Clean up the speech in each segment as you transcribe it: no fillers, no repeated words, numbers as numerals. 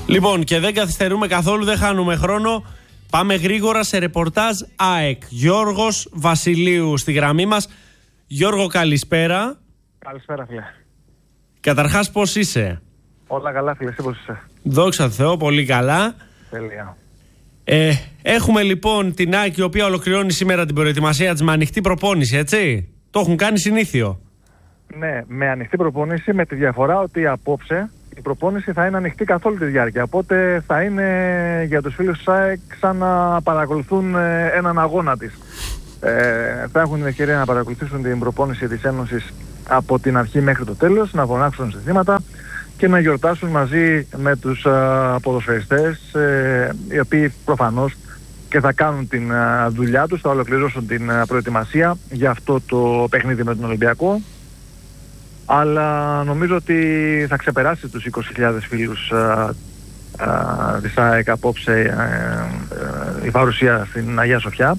Λοιπόν, και δεν καθυστερούμε καθόλου, δεν χάνουμε χρόνο. Πάμε γρήγορα σε ρεπορτάζ ΑΕΚ. Γιώργος Βασιλείου στη γραμμή μας. Γιώργο, καλησπέρα. Καλησπέρα, φίλε. Καταρχάς, πώς είσαι? Όλα καλά, φίλε. Εσύ πώς είσαι? Δόξα τω Θεώ, πολύ καλά. Τέλεια. Έχουμε λοιπόν την ΑΕΚ, η οποία ολοκληρώνει σήμερα την προετοιμασία της με ανοιχτή προπόνηση, έτσι. Το έχουν κάνει συνήθιο. Ναι, με ανοιχτή προπόνηση, με τη διαφορά ότι απόψε η προπόνηση θα είναι ανοιχτή καθ' όλη τη διάρκεια. Οπότε θα είναι για τους φίλους της ΑΕΚ σαν να παρακολουθούν έναν αγώνα της. Θα έχουν την ευκαιρία να παρακολουθήσουν την προπόνηση της Ένωσης από την αρχή μέχρι το τέλος, να φωνάξουν συνθήματα και να γιορτάσουν μαζί με τους ποδοσφαιριστές, οι οποίοι προφανώς και θα κάνουν την δουλειά τους, θα ολοκληρώσουν την προετοιμασία για αυτό το παιχνίδι με τον Ολυμπιακό. Αλλά νομίζω ότι θα ξεπεράσει τους 20.000 φίλους της ΑΕΚ απόψε η παρουσία στην Αγία Σοφιά.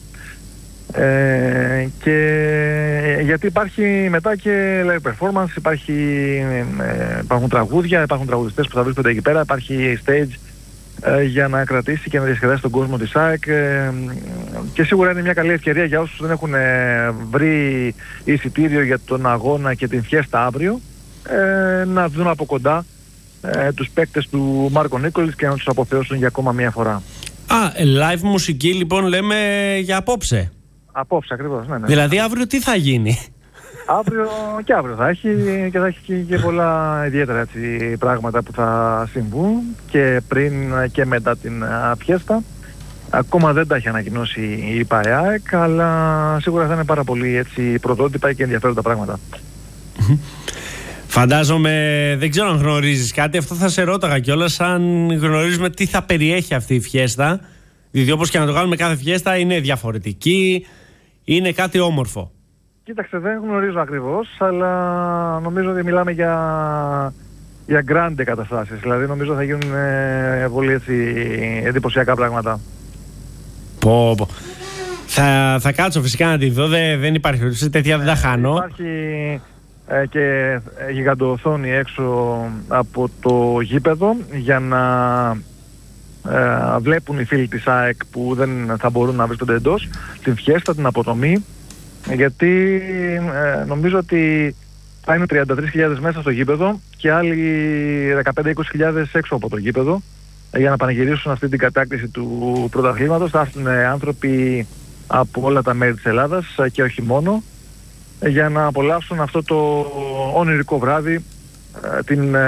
Και γιατί υπάρχει μετά και live performance, υπάρχουν τραγούδια, υπάρχουν τραγουδιστές που θα βρίσκονται εκεί πέρα, υπάρχει stage για να κρατήσει και να διασκεδάσει τον κόσμο της ΑΕΚ, και σίγουρα είναι μια καλή ευκαιρία για όσους δεν έχουν βρει εισιτήριο για τον αγώνα και την φιέστα αύριο, να δουν από κοντά τους παίκτες του Μάρκο Νίκολης και να τους αποθεώσουν για ακόμα μια φορά. Live μουσική λοιπόν λέμε για απόψε. Απόψε ακριβώς, ναι. Δηλαδή αύριο τι θα γίνει? Αύριο θα έχει και θα έχει και πολλά ιδιαίτερα έτσι, πράγματα που θα συμβούν και πριν και μετά την φιέστα. Ακόμα δεν τα έχει ανακοινώσει η ΠΑΕΑΕΚ, αλλά σίγουρα θα είναι πάρα πολύ έτσι, πρωτότυπα και ενδιαφέροντα πράγματα. Φαντάζομαι, δεν ξέρω αν γνωρίζεις κάτι, αυτό θα σε ρώταγα κιόλας, αν γνωρίζουμε τι θα περιέχει αυτή η φιέστα, διότι όπως και να το κάνουμε κάθε φιέστα είναι διαφορετική, είναι κάτι όμορφο. Κοίταξε, δεν γνωρίζω ακριβώς, αλλά νομίζω ότι μιλάμε για grande καταστάσεις. Δηλαδή νομίζω θα γίνουν πολύ έτσι εντυπωσιακά πράγματα. Πω. Θα κάτσω φυσικά να τη δω, δεν υπάρχει τέτοια, δεν τα χάνω. Υπάρχει και γιγαντοοθόνη έξω από το γήπεδο για να βλέπουν οι φίλοι της ΑΕΚ που δεν θα μπορούν να βρίσκονται εντός την φιέστα, την αποτομή. Γιατί νομίζω ότι θα είναι 33.000 μέσα στο γήπεδο και άλλοι 15-20.000 έξω από το γήπεδο για να πανηγυρίσουν αυτή την κατάκτηση του πρωταθλήματος. Θα έρθουν άνθρωποι από όλα τα μέρη της Ελλάδας και όχι μόνο, για να απολαύσουν αυτό το ονειρικό βράδυ, την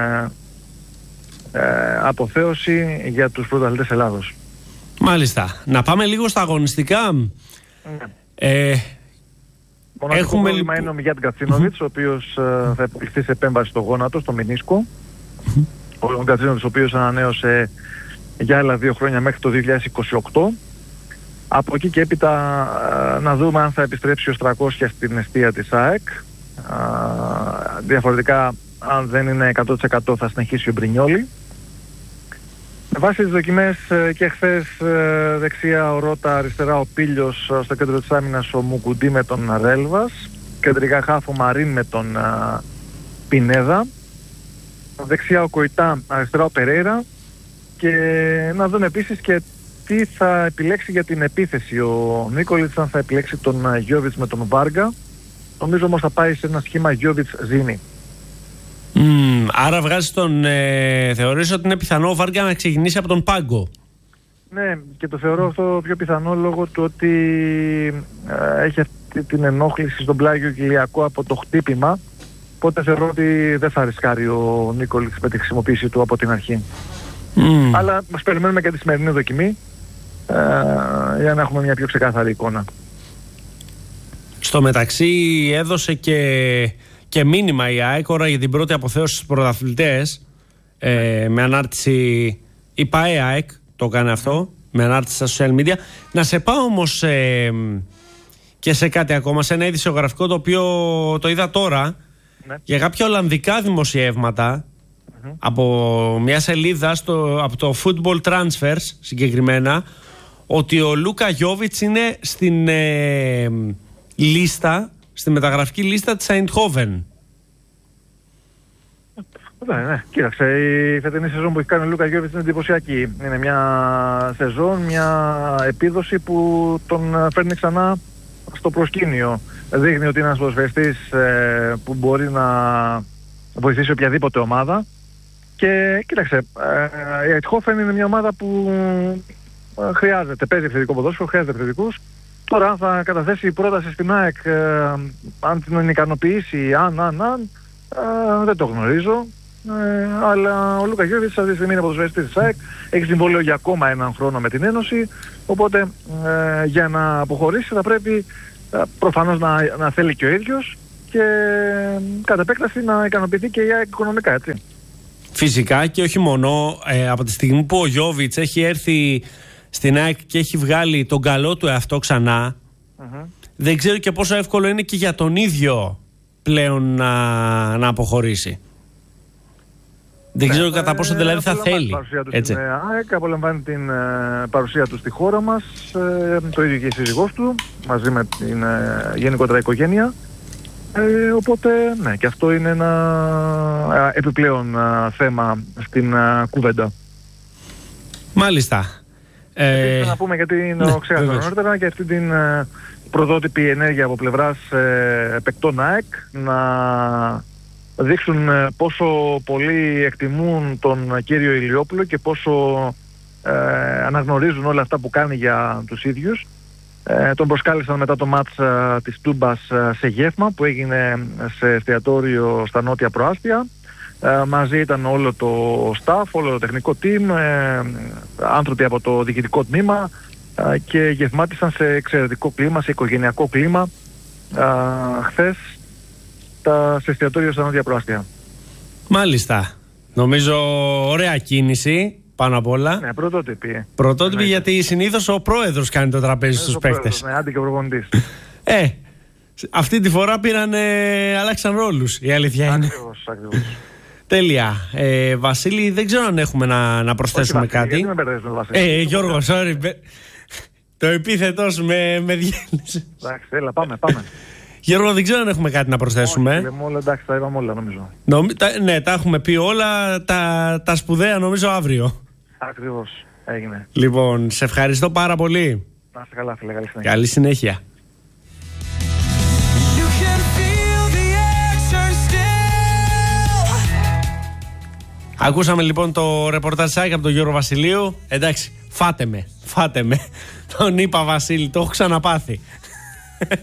αποθέωση για τους πρωταθλητές Ελλάδος. Μάλιστα. Να πάμε λίγο στα αγωνιστικά. Μοναδικό πρόβλημα είναι ο Μιγιάτ Γκατσίνοβιτς, ο οποίος θα υποκληθεί σε επέμβαση στο γόνατο, στο μηνίσκο. Ο Γκατσίνοβιτς, ο οποίος ανανέωσε για άλλα 2 χρόνια μέχρι το 2028. Από εκεί και έπειτα να δούμε αν θα επιστρέψει ο Στρακόσια στην εστία της ΑΕΚ. Διαφορετικά, αν δεν είναι 100% θα συνεχίσει ο Μπρινιόλι. Με βάση τις δοκιμές και χθες δεξιά ο Ρώτα, αριστερά ο Πίλιος, στο κέντρο της άμυνας ο Μουκουντή με τον Ρέλβας, κεντρικά χάφο Μαρίν με τον Πινέδα, δεξιά ο Κοϊτά, αριστερά ο Περέιρα, και να δούμε επίσης και τι θα επιλέξει για την επίθεση ο Νίκολιτς, αν θα επιλέξει τον Γιώβιτς με τον Βάργα. Νομίζω όμως θα πάει σε ένα σχήμα Γιώβιτς-Ζήνη. Άρα βγάζει θεωρείς ότι είναι πιθανό ο Βάργα να ξεκινήσει από τον πάγκο? Ναι, και το θεωρώ αυτό πιο πιθανό λόγω του ότι έχει αυτή την ενόχληση στον πλάγιο κοιλιακό από το χτύπημα. Οπότε θεωρώ ότι δεν θα ρισκάρει ο Νίκολιτς με τη χρησιμοποίηση του από την αρχή. Αλλά μας περιμένουμε και τη σημερινή δοκιμή για να έχουμε μια πιο ξεκάθαρη εικόνα. Στο μεταξύ έδωσε και μήνυμα η ΑΕΚ για την πρώτη αποθέωση στους πρωταθλητές, με ανάρτηση η ΠΑΕΑΕΚ το έκανε αυτό, με ανάρτηση στα social media. Να σε πάω όμως και σε κάτι ακόμα, σε ένα ειδησιογραφικό το οποίο το είδα τώρα, για κάποια ολλανδικά δημοσιεύματα από μια σελίδα από το Football Transfers συγκεκριμένα, ότι ο Λούκα Γιώβιτς είναι στην λίστα, στη μεταγραφική λίστα της Eindhoven. Ναι. Κοίταξε, η φετινή σεζόν που έχει κάνει ο Λούκα Γιώβιτς είναι εντυπωσιακή. Είναι μια σεζόν, μια επίδοση που τον φέρνει ξανά στο προσκήνιο. Δείχνει ότι είναι ένας ποδοσφαιριστής που μπορεί να βοηθήσει οποιαδήποτε ομάδα. Και κοίταξε, η Eindhoven είναι μια ομάδα που χρειάζεται, παίζει επιθετικό ποδόσφαιρο, χρειάζεται επιθετικούς. Τώρα αν θα καταθέσει πρόταση στην ΑΕΚ, αν την ικανοποιήσει, δεν το γνωρίζω. Αλλά ο Λούκα Γιώβιτς αυτή τη στιγμή είναι ποδοσφαιριστής της ΑΕΚ, έχει συμβόλαιο για ακόμα έναν χρόνο με την Ένωση, οπότε για να αποχωρήσει θα πρέπει προφανώς να θέλει και ο ίδιος και κατ' επέκταση να ικανοποιηθεί και η ΑΕΚ οικονομικά, έτσι. Φυσικά, και όχι μόνο, από τη στιγμή που ο Γιώβιτς έχει έρθει στην ΑΕΚ και έχει βγάλει τον καλό του εαυτό ξανά, δεν ξέρω και πόσο εύκολο είναι και για τον ίδιο πλέον να αποχωρήσει. Δεν ξέρω κατά πόσο δηλαδή θα θέλει. Έτσι. Απολαμβάνει την παρουσία του στη χώρα μας, το ίδιο και η σύζυγός του, μαζί με την γενικότερα οικογένεια. Οπότε, ναι, και αυτό είναι ένα επιπλέον θέμα στην κουβέντα. Μάλιστα. Να πούμε, γιατί ξέχασα νωρίτερα, και αυτή την προδότυπη ενέργεια από πλευράς παικτών ΑΕΚ να δείξουν πόσο πολύ εκτιμούν τον κύριο Ηλιόπουλο και πόσο αναγνωρίζουν όλα αυτά που κάνει για τους ίδιους. Τον προσκάλεσαν μετά το μάτς της Τούμπας σε γεύμα που έγινε σε εστιατόριο στα νότια προάστια. Μαζί ήταν όλο το staff, όλο το τεχνικό team, άνθρωποι από το διοικητικό τμήμα και γευμάτισαν σε εξαιρετικό κλίμα, σε οικογενειακό κλίμα χθες σε εστιατόριο στα νότια προάστια. Μάλιστα. Νομίζω ωραία κίνηση πάνω απ' όλα. Ναι, πρωτότυπη. Πρωτότυπη, γιατί συνήθως ο πρόεδρος κάνει το τραπέζι στους παίκτες. Ναι, άντε και ο προπονητής. Αυτή τη φορά αλλάξαν ρόλους, η αλήθεια είναι. Ακριβώς. Τέλεια. Βασίλη, δεν ξέρω αν έχουμε να προσθέσουμε κάτι. Γιατί με μπερδεύεις με Βασίλη. Γιώργο, sorry. Το επίθετό σου με διέλυσε. Εντάξει, έλα, πάμε. Γιώργο, δεν ξέρω αν έχουμε κάτι να προσθέσουμε. Όχι, όλα, εντάξει, τα είπαμε όλα, νομίζω. Ναι, τα έχουμε πει όλα. Τα σπουδαία νομίζω αύριο. Ακριβώς, έγινε. Λοιπόν, σε ευχαριστώ πάρα πολύ. Να είστε καλά, φίλε, καλή συνέχεια. Καλή συνέχεια. Ακούσαμε λοιπόν το ρεπορταζάκι από τον Γιώργο Βασιλείου. Εντάξει, φάτε με. Τον είπα Βασίλη, το έχω ξαναπάθει.